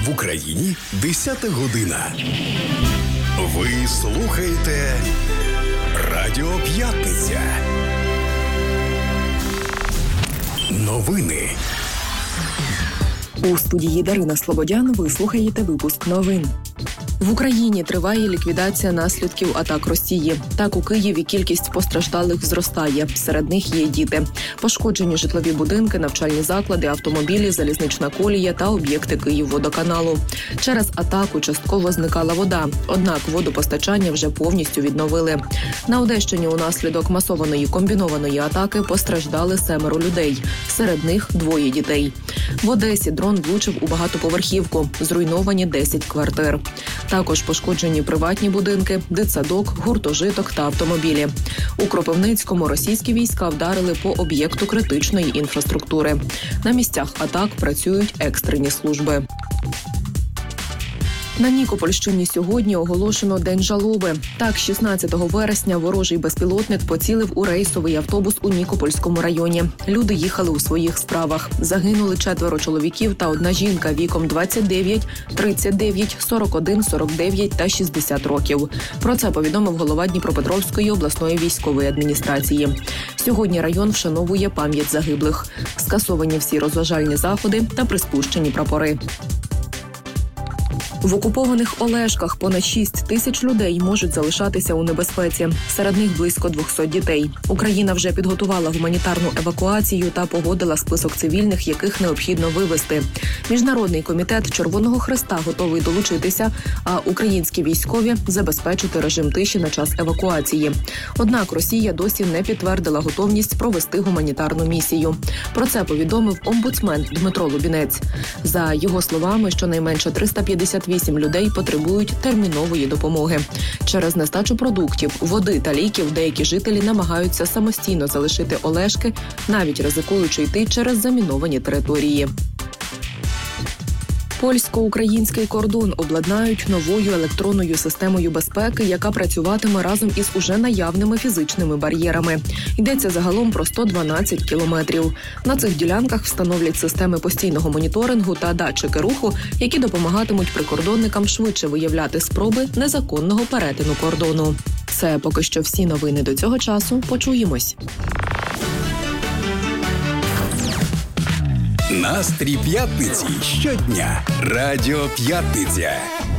В Україні 10 година. Ви слухаєте Радіо П'ятниця. Новини. У студії Дарина Слободян ви слухаєте випуск новин. В Україні триває ліквідація наслідків атак Росії. Так, у Києві кількість постраждалих зростає. Серед них є діти. Пошкоджені житлові будинки, навчальні заклади, автомобілі, залізнична колія та об'єкти Київводоканалу. Через атаку частково зникала вода. Однак водопостачання вже повністю відновили. На Одещині унаслідок масованої комбінованої атаки постраждали 7 людей. Серед них 2 дітей. В Одесі дрон влучив у багатоповерхівку. Зруйновані 10 квартир. Також пошкоджені приватні будинки, дитсадок, гуртожиток та автомобілі. У Кропивницькому російські війська вдарили по об'єкту критичної інфраструктури. На місцях атак працюють екстрені служби. На Нікопольщині сьогодні оголошено День жалоби. Так, 16 вересня ворожий безпілотник поцілив у рейсовий автобус у Нікопольському районі. Люди їхали у своїх справах. Загинули 4 чоловіків та 1 жінка віком 29, 39, 41, 49 та 60 років. Про це повідомив голова Дніпропетровської обласної військової адміністрації. Сьогодні район вшановує пам'ять загиблих. Скасовані всі розважальні заходи та приспущені прапори. В окупованих Олешках понад 6 тисяч людей можуть залишатися у небезпеці. Серед них близько 200 дітей. Україна вже підготувала гуманітарну евакуацію та погодила список цивільних, яких необхідно вивезти. Міжнародний комітет Червоного Хреста готовий долучитися, а українські військові – забезпечити режим тиші на час евакуації. Однак Росія досі не підтвердила готовність провести гуманітарну місію. Про це повідомив омбудсмен Дмитро Лубінець. За його словами, щонайменше 358 людей потребують термінової допомоги. Через нестачу продуктів, води та ліків деякі жителі намагаються самостійно залишити Олешки, навіть ризикуючи йти через заміновані території. Польсько-український кордон обладнають новою електронною системою безпеки, яка працюватиме разом із уже наявними фізичними бар'єрами. Йдеться загалом про 112 кілометрів. На цих ділянках встановлять системи постійного моніторингу та датчики руху, які допомагатимуть прикордонникам швидше виявляти спроби незаконного перетину кордону. Це поки що всі новини до цього часу. Почуємось. Настрій п'ятниці щодня. Радіо П'ятниця.